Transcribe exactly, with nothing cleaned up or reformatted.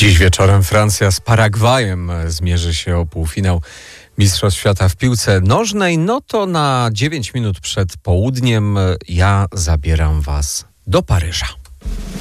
Dziś wieczorem Francja z Paragwajem zmierzy się o półfinał Mistrzostw Świata w piłce nożnej. No to na dziewięć minut przed południem ja zabieram was do Paryża.